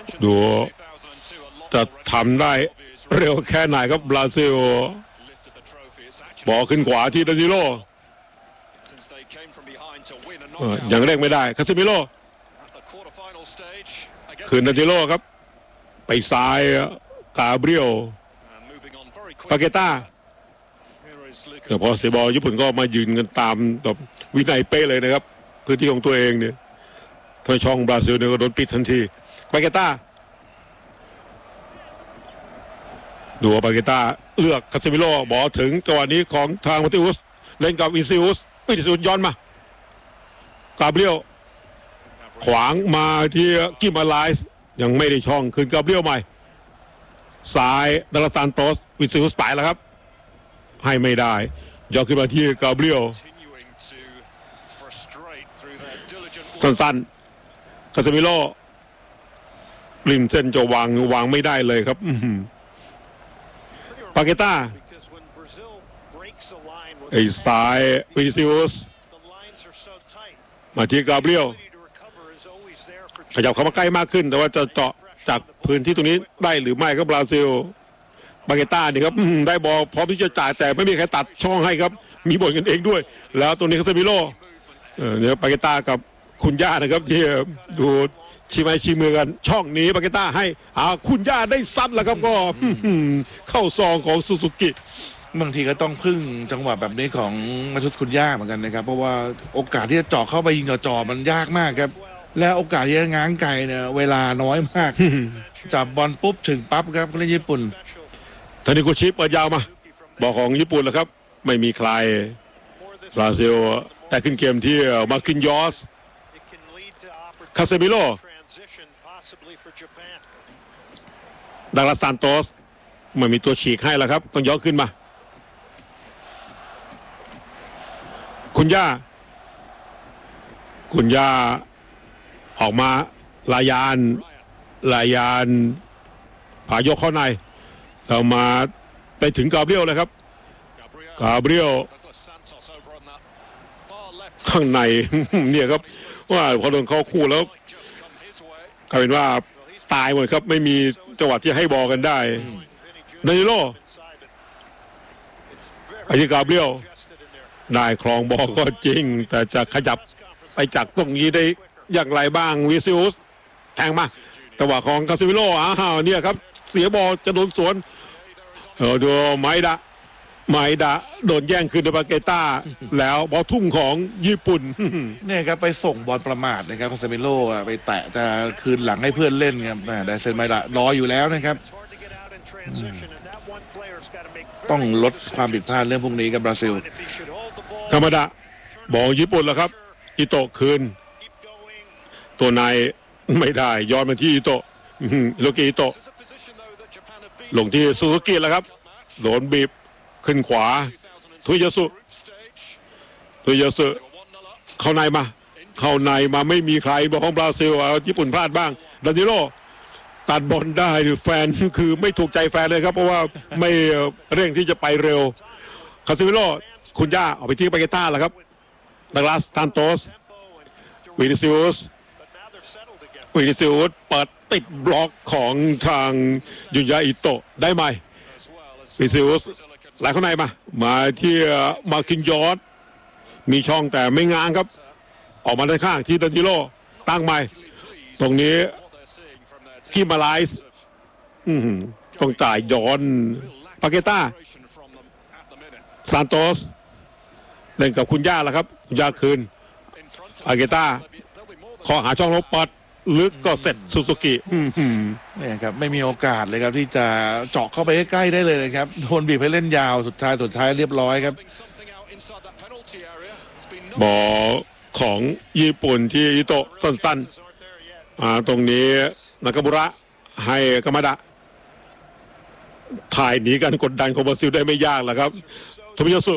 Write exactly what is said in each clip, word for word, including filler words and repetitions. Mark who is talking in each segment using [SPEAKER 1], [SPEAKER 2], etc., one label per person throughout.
[SPEAKER 1] ดูจะทำได้เร็วแค่ไหนครับบราซิลบอลขึ้นขวาที่ดานิโลยังเร่งไม่ได้คาซิมิโลคืนดานิโลครับไปซ้ายกาเบรียลปาเกต้าแต่พอเสียบอลญี่ปุ่นก็มายืนกันตามแบบวินัยเป๊ะเลยนะครับพื้นที่ของตัวเองเนี่ยถ้าช่องบราซิลเนี่ยก็โดนปิดทันทีปาเกต้าดูปาเกต้าเลือกคาซิมิโลบอลถึงจังหวะนี้ของทางมาติอุสเล่นกับวิซิอุสวิซิอุสย้อนมากาเบรียลขวางมาที่กิมาไลส์ยังไม่ได้ช่องคืนกาเบรียลใหม่ซ้ายดาลาซานโตสวิซิอุสไปแล้วครับให้ไม่ได้ยกขึ้นมาที่กาเบรียลสั้นๆคาซิมิโลริมเส้นจะวางวางไม่ได้เลยครับปาเกต้าไอ้ซ้ายวินิซิอุสมาที่กาเบรียลขยับเข้ามาใกล้มากขึ้นแต่ว่าจะเจาะจากพื้นที่ตรงนี้ได้หรือไม่ครับบราซิลปาเกต้านี่ครับได้บอลพร้อมที่จะจ่ายแต่ไม่มีใครตัดช่องให้ครับมีบอลกันเองด้วยแล้วตรงนี้คาซิมิโลเนี่ยปาเกต้ากับคุณย่านะครับที่ดูชิมไอชิมือกันช่องนี้ปาเกต้าให้อาคุณย่าได้ซัดแล้วครับก็เข้าซองของซูซูกิ
[SPEAKER 2] บางทีก็ต้องพึ่งจังหวะแบบนี้ของมาทุสคุณย่าเหมือนกันนะครับเพราะว่าโอกาสที่จะเจาะเข้าไปยิงจ่อๆมันยากมากครับและโอกาสที่จะง้างไกลเนี่ยเวลาน้อยมากจับบอลปุ๊บถึงปั๊บครับเล่นญี่ปุ่น
[SPEAKER 1] ทานิกุชิเปิดยาวมาบอกของญี่ปุ่นแล้วครับไม่มีใครบราซิลแต่ขึ้นเกมที่มาคินยอสคาเซมิโลดังลาซานโตสไม่มีตัวฉีกให้แล้วครับต้องย้อนขึ้นมาคุณย่าคุณย่าออกมาลายานลายานผายกเข้าในเอามาไปถึงกาเบรียลเลยครับกาเบรียลข้างในเนี่ยครับว่าพอโดนเข้าคู่แล้วกลายเป็นว่าตายหมดครับไม่มีจังหวะที่ให้บอลกันได้ดานิโลไอ้ที่กาเบรียลได้ครองบอลก็จริงแต่จะขยับไปจากตรงนี้ได้อย่างไรบ้างวิซิอุสแทงมาจังหวะของคาซิมิโลอ้าวเนี่ยครับเสียบอลจะโดนสวนเออดูไมดะไมดะโดนแย่งคืนโดยปาเกต้าแล้วบอลทุ่มของญี่ปุ่น
[SPEAKER 2] เนี่ยครับไปส่งบอลประมาทนะครับคาซิมิโลไปแตะแต่คืนหลังให้เพื่อนเล่นครับได้เซนไมดะรออยู่แล้วนะครับต้องลดความผิดพลาดเรื่องพวกนี้กับบราซิล
[SPEAKER 1] ธรรมดาบอลญี่ปุ่นแล้วครับอิโตะคืนตัวนายไม่ได้ย้อนมาที่อิโตะโลกิอิโตะลงที่ซูซูกิแล้วครับโดนบีบขึ้นขวาทุยาสุทุยาสุเข้าในมาเข้าในมาไม่มีใครบอลของบราซิลญี่ปุ่นพลาดบ้างดานิโลตัดบอลได้แฟนคือไม่ถูกใจแฟนเลยครับเพราะว่าไม่เร่งที่จะไปเร็วคาซิมิโลคุณย่าออกไปที่ปาเกต้าแล้วครับดังลาสซานโตสวินิซิอุสวินิซิอุสเปิดติดบล็อกของทางยุนยาอิโตะได้ไหมวินิซิอุสไหลเข้าในมามาที่มาคินยอสมีช่องแต่ไม่ง้างครับออกมาด้านข้างที่ดานิโลตั้งใหม่ตรงนี้กิมาไลส์ต้องจ่ายย้อนปาเกต้าซานโตสเล่นกับคุณย่าแล้วครับคุณย่าคืนปาเกต้าขอหาช่องลบปัดลึกก็เสร็จซูซูกิ
[SPEAKER 2] เนี่ยครับไม่มีโอกาสเลยครับที่จะเจาะเข้าไปใกล้ๆได้เลยนะครับโดนบีบให้เล่นยาวสุดท้ายสุดท้ายเรียบร้อยครับ
[SPEAKER 1] บอลของญี่ปุ่นที่อิโตะสั้นๆอ่าตรงนี้นากามุระให้กามาดะถ่ายหนีกันกดดันของบราซิลได้ไม่ยากแหละครับโทมิยาสุ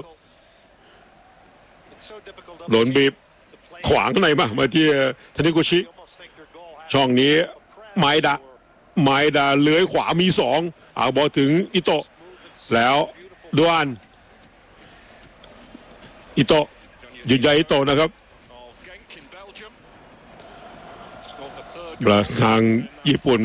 [SPEAKER 1] โดนบีบขวางข้างในมามาที่ทานิกุชิช่องนี้ไมดะไมดะเลื้อยขวามีสองเอาบอลถึงอิโตะแล้วดวนอิโตะยืนยันอิโตะนะครับทางญี่ปุ่น